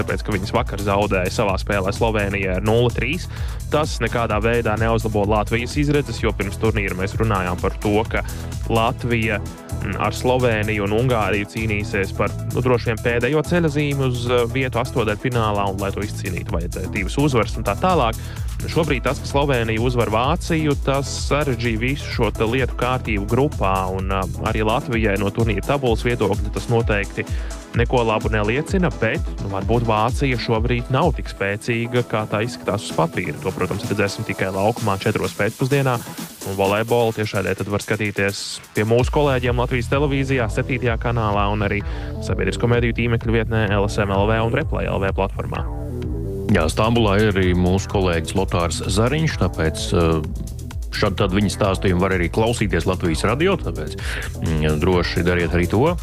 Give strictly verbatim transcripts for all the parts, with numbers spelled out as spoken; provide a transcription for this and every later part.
tāpēc, ka viņas vakar zaudēja savā spēlē Slovēnijai ar nulle trīs. Tas nekādā veidā neuzlabo Latvijas izredzes, jo pirms turnīra mēs runājām par to, ka Latvija ar Slovēniju un Ungāriju cīnīsies par nu, droši vien pēdējo ceļazīmi uz vietu astotdaļfinālā, un lai to izcīnītu, vajadzēja divas uzvaras un tā tālāk. Šobrīd tas, ka Slovēnija uzvar Vāciju, tas sarežģīja visu šo lietu kārtību grupā, un arī Latvijai no turnīra tabulas viedokļa tas noteikti neko labu neliecina, bet nu, varbūt Vācija šobrīd nav tik spēcīga, kā tā izskatās uz papīra. To, protams, redzēsim tikai laukumā četros pēcpusdienā, un volejbolu tiešādē tad var skatīties pie mūsu kolēģiem Latvijas televīzijā, septītajā kanālā un arī sabiedrisko mediju tīmekļu vietnē L S M L V un Replay L V platformā. Jā, Stambulā ir arī mūsu kolēģis Lotārs Zariņš, tāpēc šādi tad viņa stāstījumu var arī klausīties Latvijas radio, tāpēc droši dariet arī to.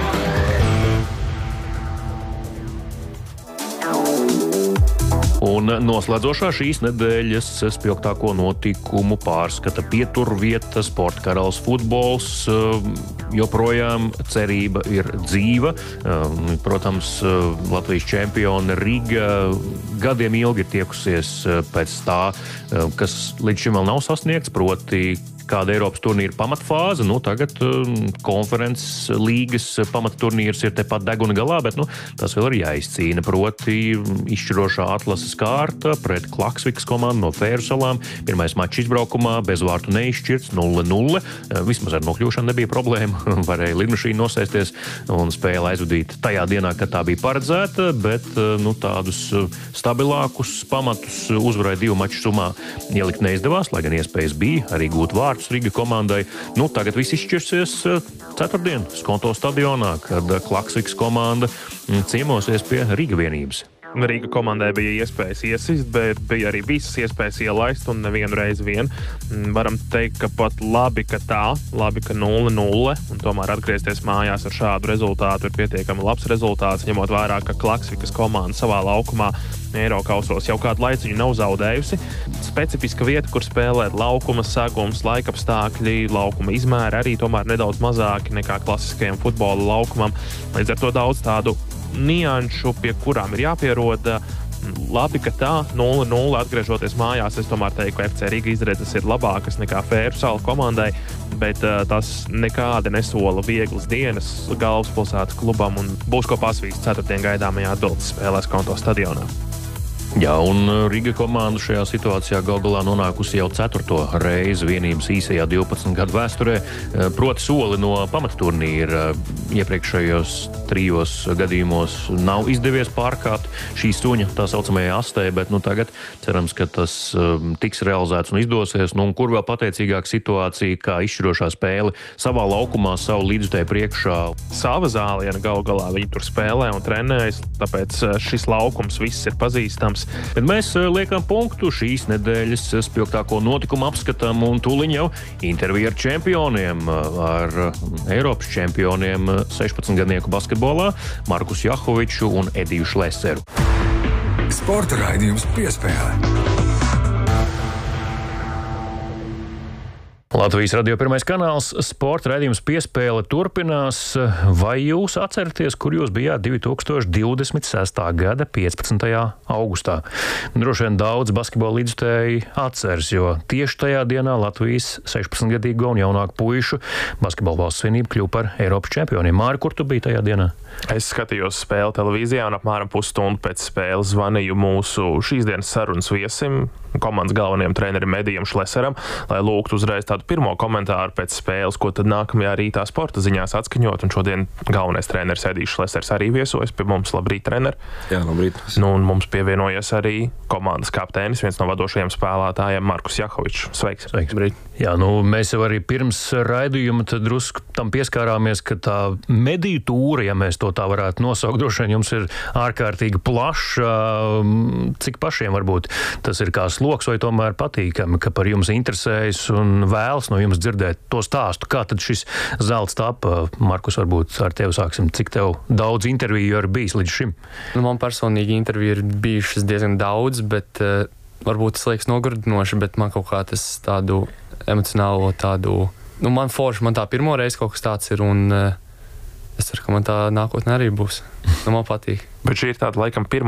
Un noslēdzošā šīs nedēļas spilgtāko notikumu pārskata pieturvieta, sporta karalis futbols, joprojām cerība ir dzīva. Protams, Latvijas čempione Riga gadiem ilgi ir tiekusies pēc tā, kas līdz šim vēl nav sasniegts, proti kāda Eiropas turnīra pamatfāze. Nu, tagad konferences līgas pamatturnīrs ir tepat deguna galā, bet nu, tas vēl ir jāizcīna. Proti izšķirošā atlases kārta pret Klaksvikas komandu no Fēru salām. Pirmais mačs izbraukumā, bez vārtu neizšķirts, nulle nulle. Vismaz ar nokļūšanu nebija problēma. Varēja lidmašīnu nosēsties un spēle aizvadīt tajā dienā, kad tā bija paredzēta, bet nu, tādus stabilākus pamatus uzvarēja divu maču summā ielikt neizdevās, lai gan iespējas bija arī gūt vārtu Riga komandai. Nu, tagad viss izšķirsies ceturtdien Skonto stadionā, kad Klaksvikas komanda ciemosies pie Riga vienības. Rīga komandai bija iespējas iesist, bet bija arī visas iespējas ielaist un nevienu reizi vien. Varam teikt, ka pat labi, ka tā, labi, ka nulle nulle, un tomēr atgriezties mājās ar šādu rezultātu ir pietiekami labs rezultāts, ņemot vērā, ka Klaksvikas komanda savā laukumā Eirokausos jau kādu laiciņu nav zaudējusi. Specifiska vieta, kur spēlēt laukuma sagums, laikapstākļi, laukuma izmēri arī tomēr nedaudz mazāki nekā klasiskajam futbola laukumam. Līdz ar to daudz tādu nianšu, pie kurām ir jāpieroda. Labi, ka tā, nulle nulle atgriežoties mājās, es tomēr teiktu, ka F C Riga izredzes ir labākas nekā Fēru salu komandai, bet uh, tas nekādi nesola vieglas dienas galvaspilsētas klubam un būs ko pasvīst ceturtdien gaidāmajā atbildes spēlē Skonto stadionā. Jā, un Riga komanda šajā situācijā gal galā nonākusi jau ceturto reizi vienības īsajā divpadsmit gadu vēsturē, proti soli no pamatturnīra. Iepriekšējos trijos gadījumos nav izdevies pārkāpt šī suņa tā saucamajā astē, bet nu, tagad cerams, ka tas um, tiks realizēts un izdosies. Nu, un kur vēl pateicīgāka situācija, kā izšķirošā spēle savā laukumā, savu līdzutēju priekšā. Sava zāliena gal galā viņi tur spēlē un trenējas, tāpēc šis laukums viss ir pazīstams. Bet mēs liekam punktu šīs nedēļas spilgtāko notikumu apskatam un tūliņ jau interviju ar čempioniem, ar Eiropas čempioniem sešpadsmitgadnieku basketbolā Markus Jahoviču un Ediju Šleseru. Sporta raidījums Piespēle. Latvijas radio pirmais kanāls, sporta raidījums Piespēle turpinās. Vai jūs atceraties, kur jūs bijāt divi tūkstoši divdesmit sestā gada piecpadsmitajā augustā? Droši vien daudz basketbola līdzutēji atceras, jo tieši tajā dienā Latvijas sešpadsmitgadīgo un jaunāku puišu basketbola valsts svinība kļuva par Eiropas čempioniem. Māri, kur tu biji tajā dienā? Es skatījos spēli televīzijā un apmēram pusstundu pēc spēles zvanīju mūsu šīs dienas sarunas viesim, komandas galvenajam trenerim Edijam Šleseram, lai lūgtu uzreiz tādu pirmo komentāru pēc spēles, ko tad nākamajā rītā sporta ziņās atskaņot. Un šodien galvenais treneris Edijs Šlesers arī viesojas pie mums. Labrīt, treneri! Jā, labrīt! Nu, un mums pievienojies arī komandas kapteinis, viens no vadošajiem spēlētājiem, Markus Jahovičs. Sveiks! Sveiks! Labrīt. Jā, nu, mēs jau arī pirms raidījuma tad drusku tam pieskārāmies, ka tā mediju tūra, ja mēs to tā varētu nosaukt, droši vien jums ir ārkārtīgi plaša. Cik pašiem varbūt tas ir kā sloks vai tomēr patīkami, ka par jums interesējas un vēlas no jums dzirdēt to stāstu? Kā tad šis zelts tapa? Markus, varbūt ar tevi sāksim. Cik tev daudz interviju ir bijis līdz šim? Nu, man personīgi interviju ir bijušas diezgan daudz, bet uh, varbūt tas liekas nogurdinoši, bet man kaut kā tas tādu emocionālo tādu, nu man forši, man tā pirmo reizi kaut kas tāds ir un uh, es ceru, ka man tā nākotnē arī būs. Nu, man patīk. Bet šī ir tāda laikam pirmā